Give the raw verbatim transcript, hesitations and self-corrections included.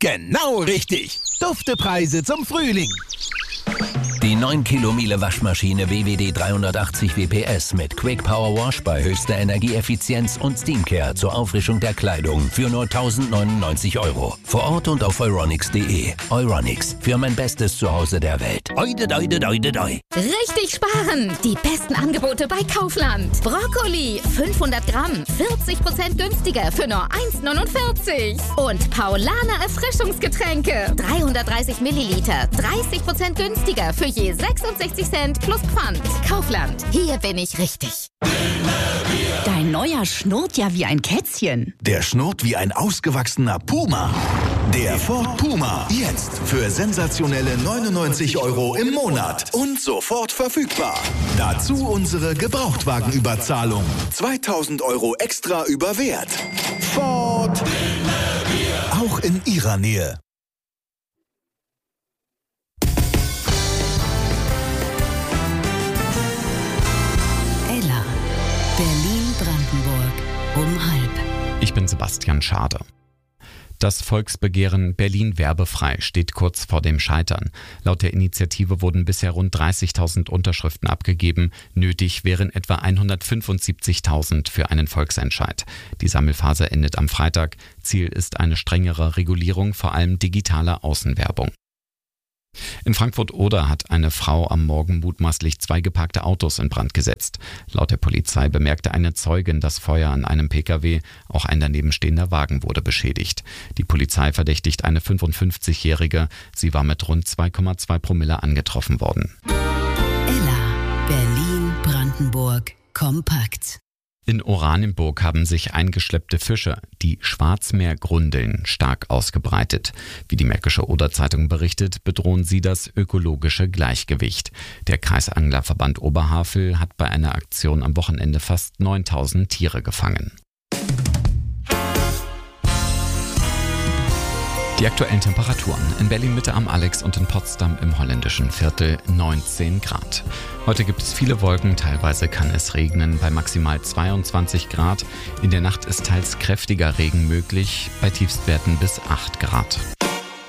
Genau richtig. Duftepreise zum Frühling. Die neun Kilo Miele Waschmaschine W W D dreihundertachtzig W P S mit Quick Power Wash bei höchster Energieeffizienz und Steamcare zur Auffrischung der Kleidung für nur tausendneunundneunzig Euro. Vor Ort und auf euronics punkt de. Euronics, für mein bestes Zuhause der Welt. Oide, oide, oide, oide. Richtig sparen! Die besten Angebote bei Kaufland. Brokkoli, fünfhundert Gramm, vierzig Prozent günstiger für nur eins neunundvierzig. Und Paulaner Erfrischungsgetränke, dreihundertdreißig Milliliter, dreißig Prozent günstiger für je sechsundsechzig Cent plus Pfand. Kaufland, hier bin ich richtig. Dein neuer schnurrt ja wie ein Kätzchen. Der schnurrt wie ein ausgewachsener Puma. Der Ford Puma. Jetzt für sensationelle neunundneunzig Euro im Monat. Und sofort verfügbar. Dazu unsere Gebrauchtwagenüberzahlung. zweitausend Euro extra über Wert. Ford. Auch in Ihrer Nähe. Berlin-Brandenburg um halb. Ich bin Sebastian Schade. Das Volksbegehren Berlin werbefrei steht kurz vor dem Scheitern. Laut der Initiative wurden bisher rund dreißigtausend Unterschriften abgegeben. Nötig wären etwa hundertfünfundsiebzigtausend für einen Volksentscheid. Die Sammelphase endet am Freitag. Ziel ist eine strengere Regulierung, vor allem digitaler Außenwerbung. In Frankfurt-Oder hat eine Frau am Morgen mutmaßlich zwei geparkte Autos in Brand gesetzt. Laut der Polizei bemerkte eine Zeugin das Feuer an einem Pkw. Auch ein daneben stehender Wagen wurde beschädigt. Die Polizei verdächtigt eine fünfundfünfzigjährige. Sie war mit rund zwei Komma zwei Promille angetroffen worden. Ella, Berlin-Brandenburg, kompakt. In Oranienburg haben sich eingeschleppte Fische, die Schwarzmeergrundeln, stark ausgebreitet. Wie die Märkische Oder-Zeitung berichtet, bedrohen sie das ökologische Gleichgewicht. Der Kreisanglerverband Oberhavel hat bei einer Aktion am Wochenende fast neuntausend Tiere gefangen. Die aktuellen Temperaturen: in Berlin-Mitte am Alex und in Potsdam im holländischen Viertel neunzehn Grad. Heute gibt es viele Wolken, teilweise kann es regnen, bei maximal zweiundzwanzig Grad. In der Nacht ist teils kräftiger Regen möglich, bei Tiefstwerten bis acht Grad.